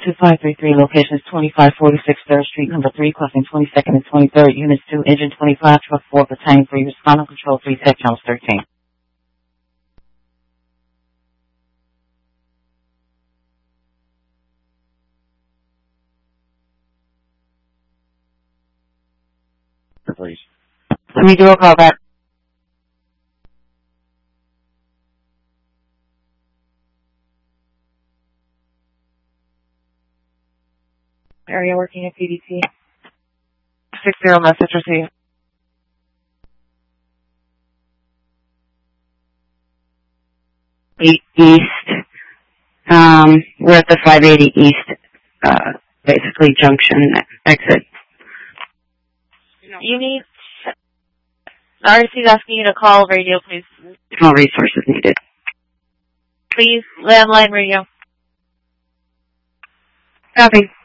2533, locations 2546 3rd Street, number 3, crossing 22nd and 23rd, units 2, engine 25, truck 4, battalion 3, responding control 3, set channel 13. Please. Let me do a call back. Area working at PDT. 60 message received. East. We're at the 580 East, basically junction exit. You need, the RC is asking you to call radio, please. All resources needed. Please, landline radio. Copy.